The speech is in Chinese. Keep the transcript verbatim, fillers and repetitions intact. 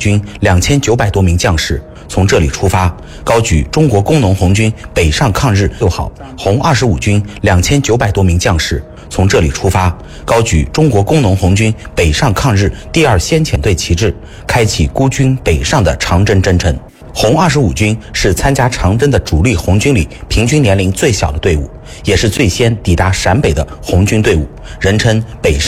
军两千九百多名将士从这里出发，高举中国工农红军北上抗日。六号，红二十五军两千九百多名将士从这里出发，高举中国工农红军北上抗日第二先遣队旗帜，开启孤军北上的长征征程。红二十五军是参加长征的主力红军里平均年龄最小的队伍，也是最先抵达陕北的红军队伍，人称北上